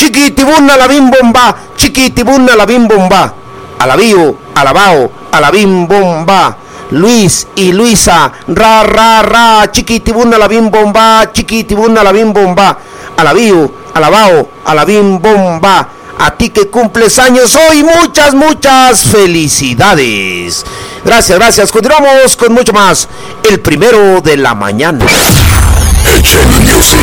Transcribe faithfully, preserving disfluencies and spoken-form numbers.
chiquitibuna la bim bomba, chiquitibuna la bim bomba. Alabío, alabao, alabim bomba. Luis y Luisa, ra, ra, ra, chiquitibuna la bim bomba, chiquitibuna la bim bomba. Alabío, alabao, alabim bomba. A ti que cumples años hoy, muchas, muchas felicidades. Gracias, gracias. Continuamos con mucho más. El primero de la mañana. Echen Music.